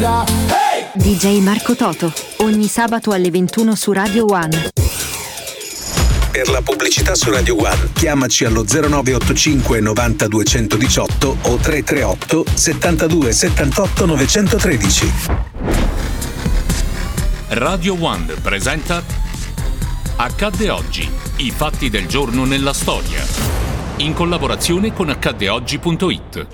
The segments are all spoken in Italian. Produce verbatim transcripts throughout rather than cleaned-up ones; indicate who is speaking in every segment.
Speaker 1: bella. Hey!
Speaker 2: D J Marco Toto, ogni sabato alle ventuno su Radio One.
Speaker 3: Per la pubblicità su Radio One, chiamaci allo zero nove otto cinque novanta duecentodiciotto o tre tre otto settantadue settantotto novecentotredici.
Speaker 4: Radio One presenta Accadde oggi, i fatti del giorno nella storia, in collaborazione con accadde oggi punto it.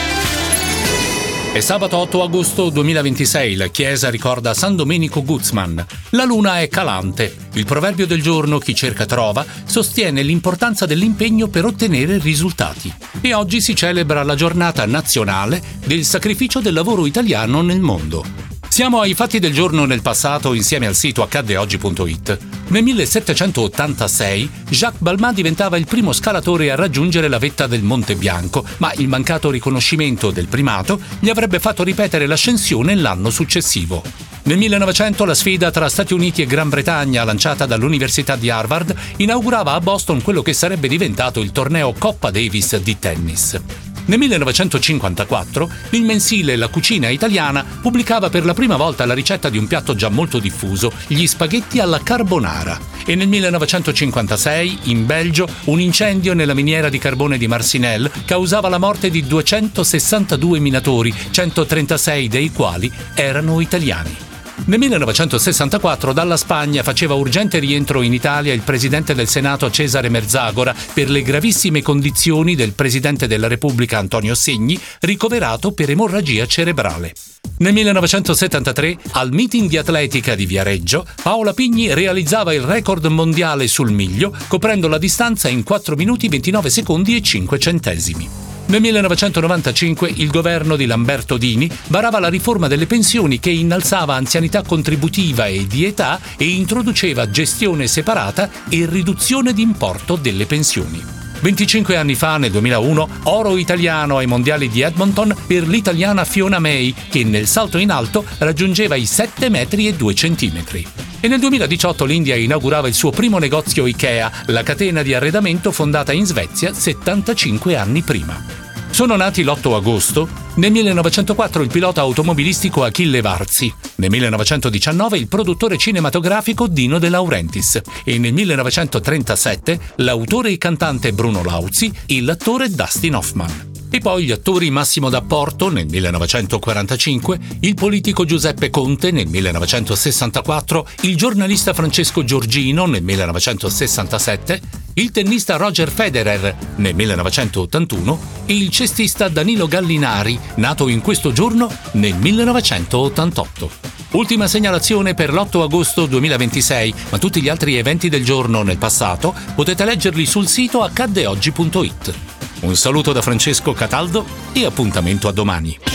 Speaker 4: È sabato otto agosto duemilaventisei, la chiesa ricorda San Domenico Guzman. La luna è calante. Il proverbio del giorno, chi cerca trova, sostiene l'importanza dell'impegno per ottenere risultati. E oggi si celebra la giornata nazionale del sacrificio del lavoro italiano nel mondo. Siamo ai fatti del giorno nel passato insieme al sito accadde oggi punto it. Nel millesettecentottantasei Jacques Balmat diventava il primo scalatore a raggiungere la vetta del Monte Bianco, ma il mancato riconoscimento del primato gli avrebbe fatto ripetere l'ascensione l'anno successivo. Nel millenovecento la sfida tra Stati Uniti e Gran Bretagna, lanciata dall'Università di Harvard, inaugurava a Boston quello che sarebbe diventato il torneo Coppa Davis di tennis. Nel millenovecentocinquantaquattro il mensile La Cucina Italiana pubblicava per la prima volta la ricetta di un piatto già molto diffuso, gli spaghetti alla carbonara. E nel millenovecentocinquantasei, in Belgio, un incendio nella miniera di carbone di Marcinelle causava la morte di duecentosessantadue minatori, centotrentasei dei quali erano italiani. Nel millenovecentosessantaquattro dalla Spagna faceva urgente rientro in Italia il presidente del Senato Cesare Merzagora per le gravissime condizioni del presidente della Repubblica Antonio Segni, ricoverato per emorragia cerebrale. Nel millenovecentosettantatré, al meeting di atletica di Viareggio, Paola Pigni realizzava il record mondiale sul miglio, coprendo la distanza in quattro minuti ventinove secondi e cinque centesimi. Nel millenovecentonovantacinque il governo di Lamberto Dini varava la riforma delle pensioni che innalzava anzianità contributiva e di età e introduceva gestione separata e riduzione di importo delle pensioni. venticinque anni fa, nel duemilauno, oro italiano ai mondiali di Edmonton per l'italiana Fiona May, che nel salto in alto raggiungeva i sette metri e due centimetri. E nel duemiladiciotto l'India inaugurava il suo primo negozio IKEA, la catena di arredamento fondata in Svezia settantacinque anni prima. Sono nati l'otto agosto, nel millenovecentoquattro il pilota automobilistico Achille Varzi, nel millenovecentodiciannove il produttore cinematografico Dino De Laurentiis e nel millenovecentotrentasette l'autore e cantante Bruno Lauzi e l'attore Dustin Hoffman. E poi gli attori Massimo D'Apporto nel millenovecentoquarantacinque, il politico Giuseppe Conte nel millenovecentosessantaquattro, il giornalista Francesco Giorgino nel millenovecentosessantasette, il tennista Roger Federer nel millenovecentottantuno e il cestista Danilo Gallinari, nato in questo giorno nel millenovecentottantotto. Ultima segnalazione per l'otto agosto duemilaventisei, ma tutti gli altri eventi del giorno nel passato potete leggerli sul sito accadde oggi punto it. Un saluto da Francesco Cataldo e appuntamento a domani.